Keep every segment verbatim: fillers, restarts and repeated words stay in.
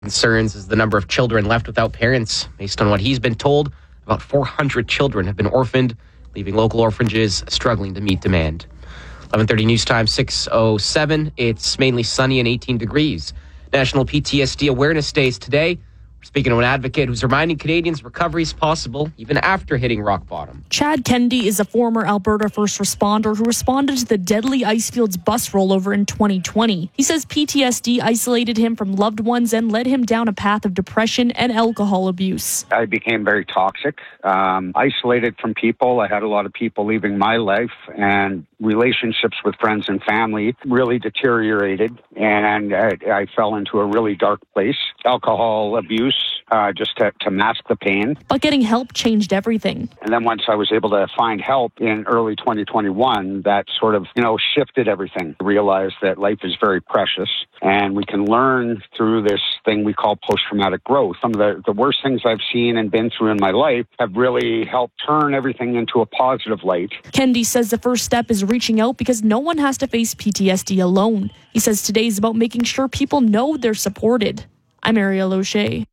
Concerns is the number of children left without parents. Based on what he's been told, about four hundred children have been orphaned, leaving local orphanages struggling to meet demand. eleven thirty News Time, six oh seven. It's mainly sunny and eighteen degrees. National P T S D Awareness Day is today. We're speaking to an advocate who's reminding Canadians recovery is possible even after hitting rock bottom. Chad Kennedy is a former Alberta first responder who responded to the deadly Icefields bus rollover in twenty twenty. He says P T S D isolated him from loved ones and led him down a path of depression and alcohol abuse. I became very toxic, um, isolated from people. I had a lot of people leaving my life, and relationships with friends and family really deteriorated, and I, I fell into a really dark place. Alcohol abuse, uh, just to, to mask the pain. But getting help changed everything. And then once I was able to find help in early twenty twenty-one, that sort of, you know, shifted everything. I realized that life is very precious, and we can learn through this thing we call post-traumatic growth. Some of the, the worst things I've seen and been through in my life have really helped turn everything into a positive light. Kennedy says the first step is reaching out because no one has to face P T S D alone. He says today is about making sure people know they're supported. I'm Ariel O'Shea.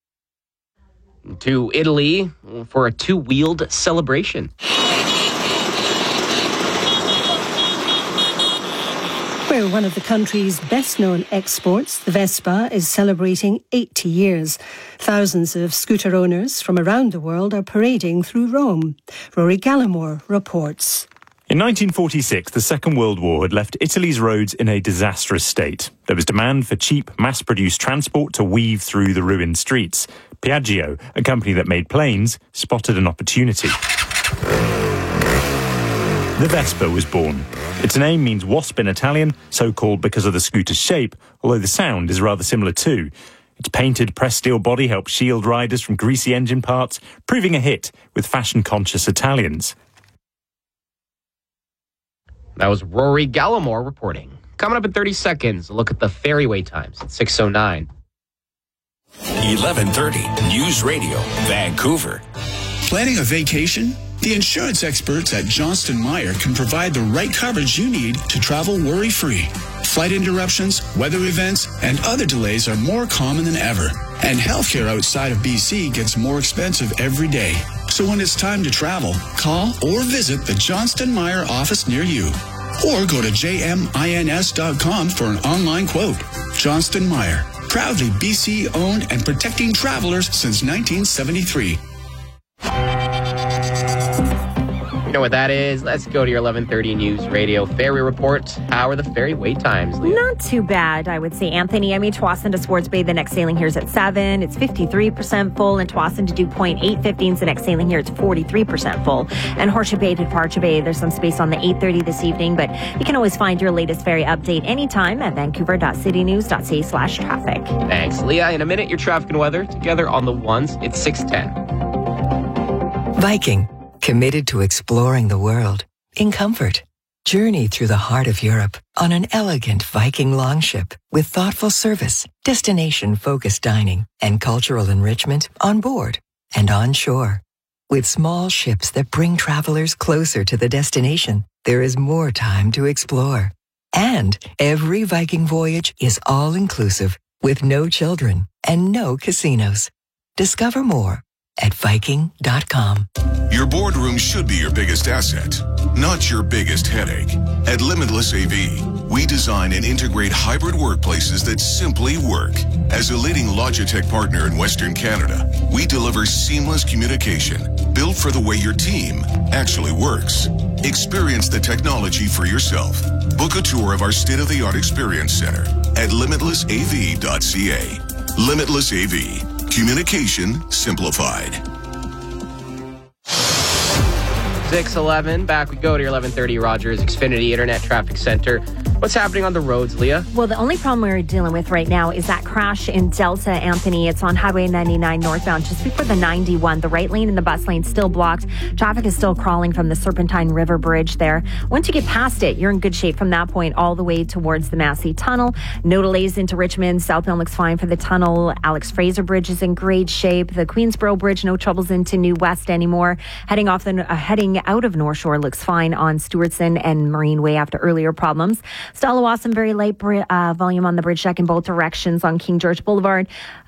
To Italy for a two-wheeled celebration. Where one of the country's best-known exports, the Vespa, is celebrating eighty years. Thousands of scooter owners from around the world are parading through Rome. Rory Gallimore reports. In nineteen forty-six, the Second World War had left Italy's roads in a disastrous state. There was demand for cheap, mass-produced transport to weave through the ruined streets. Piaggio, a company that made planes, spotted an opportunity. The Vespa was born. Its name means wasp in Italian, so called because of the scooter's shape, although the sound is rather similar too. Its painted pressed steel body helps shield riders from greasy engine parts, proving a hit with fashion-conscious Italians. That was Rory Gallimore reporting. Coming up in thirty seconds, a look at the ferryway times at six oh nine. eleven thirty News Radio, Vancouver. Planning a vacation? The insurance experts at Johnston Meyer can provide the right coverage you need to travel worry-free. Flight interruptions, weather events, and other delays are more common than ever. And healthcare outside of B C gets more expensive every day. So when it's time to travel, call or visit the Johnston Meyer office near you. Or go to j m i n s dot com for an online quote. Johnston Meyer, proudly B C-owned and protecting travelers since nineteen seventy-three. You know what that is? Let's go to your eleven thirty News Radio Ferry Report. How are the ferry wait times, Leah? Not too bad, I would say, Anthony. I mean, Tsawwassen to Swartz Bay, the next sailing here is at seven. It's fifty-three percent full. And Tsawwassen to Dew Point, eight fifteen. The next sailing here, it's forty-three percent full. And Horseshoe Bay to Departure Bay, there's some space on the eight thirty this evening. But you can always find your latest ferry update anytime at vancouver dot city news dot c a slash traffic. Thanks, Leah. In a minute, your traffic and weather together on the ones. It's six ten. Viking. Committed to exploring the world in comfort. Journey through the heart of Europe on an elegant Viking longship with thoughtful service, destination-focused dining, and cultural enrichment on board and on shore. With small ships that bring travelers closer to the destination, there is more time to explore. And every Viking voyage is all-inclusive with no children and no casinos. Discover more at viking dot com. Your boardroom should be your biggest asset, not your biggest headache. At Limitless A V, we design and integrate hybrid workplaces that simply work. As a leading Logitech partner in Western Canada, we deliver seamless communication built for the way your team actually works. Experience the technology for yourself. Book a tour of our state-of-the-art experience center at limitless a v dot c a. Limitless A V. Communication simplified. six eleven, back we go to your eleven thirty Rogers Xfinity Internet Traffic Center. What's happening on the roads, Leah? Well, the only problem we're dealing with right now is that crash in Delta, Anthony. It's on Highway ninety-nine northbound, just before the ninety-one. The right lane and the bus lane still blocked. Traffic is still crawling from the Serpentine River Bridge there. Once you get past it, you're in good shape from that point all the way towards the Massey Tunnel. No delays into Richmond. Southbound looks fine for the tunnel. Alex Fraser Bridge is in great shape. The Queensboro Bridge, no troubles into New West anymore. Heading off the uh, heading out of North Shore looks fine on Stewartson and Marine Way after earlier problems. Still a Wasson, very light uh, volume on the bridge deck in both directions on King George Boulevard.